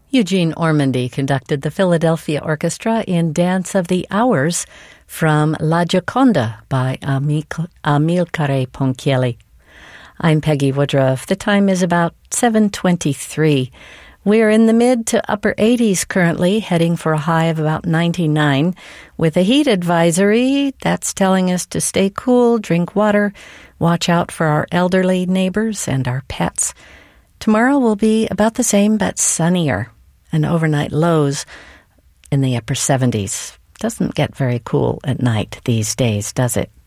Eugene Ormandy conducted the Philadelphia Orchestra in Dance of the Hours from La Gioconda by Amilcare Ponchielli. I'm Peggy Woodruff. The time is about 7:23. We're in the mid to upper 80s currently, heading for a high of about 99, with a heat advisory that's telling us to stay cool, drink water, watch out for our elderly neighbors and our pets. Tomorrow will be about the same but sunnier, and overnight lows in the upper 70s. Doesn't get very cool at night these days, does it?